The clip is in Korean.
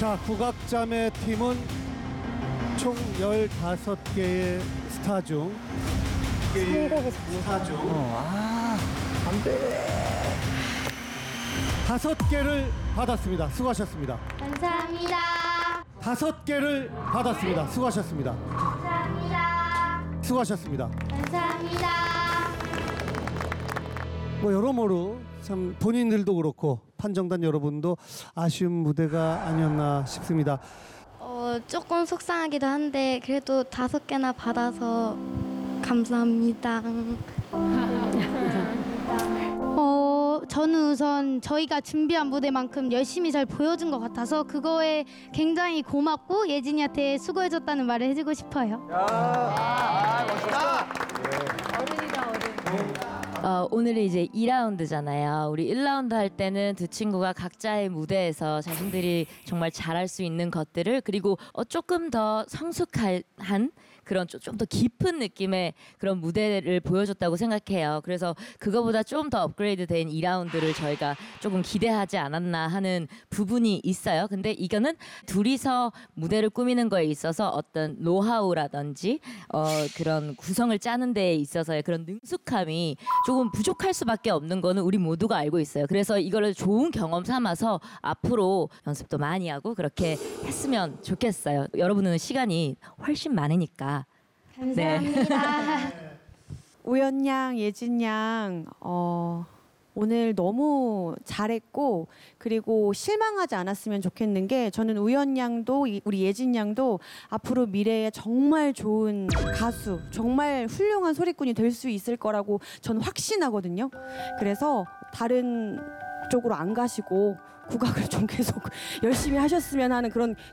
자, 국악자매 팀은 총 15개의 스타 중 안 돼. 5개를 받았습니다. 수고하셨습니다. 감사합니다. 5개를 받았습니다. 수고하셨습니다. 감사합니다. 수고하셨습니다. 감사합니다. 뭐 여러모로 참 본인들도 그렇고 판정단 여러분도 아쉬운 무대가 아니었나 싶습니다. 조금 속상하기도 한데 그래도 5개나 받아서 감사합니다. 저는 우선 저희가 준비한 무대만큼 열심히 잘 보여준 것 같아서 그거에 굉장히 고맙고 예진이한테 수고해줬다는 말을 해주고 싶어요. 오늘은 이제 2라운드잖아요. 우리 1라운드 할 때는 두 친구가 각자의 무대에서 자신들이 정말 잘할 수 있는 것들을 그리고 조금 더 성숙한 그런 좀 더 깊은 느낌의 그런 무대를 보여줬다고 생각해요. 그래서 그거보다 좀 더 업그레이드 된 2라운드를 저희가 조금 기대하지 않았나 하는 부분이 있어요. 근데 이거는 둘이서 무대를 꾸미는 거에 있어서 어떤 노하우라든지 그런 구성을 짜는 데에 있어서의 그런 능숙함이 조금 부족할 수밖에 없는 거는 우리 모두가 알고 있어요. 그래서 이거를 좋은 경험 삼아서 앞으로 연습도 많이 하고 그렇게 했으면 좋겠어요. 여러분은 시간이 훨씬 많으니까. 감사합니다. 우연 양, 예진 양, 오늘 너무 잘했고 그리고 실망하지 않았으면 좋겠는 게 저는 우연 양도 우리 예진 양도 앞으로 미래에 정말 좋은 가수, 정말 훌륭한 소리꾼이 될 수 있을 거라고 저는 확신하거든요. 그래서 다른 쪽으로 안 가시고 국악을 좀 계속 열심히 하셨으면 하는 그런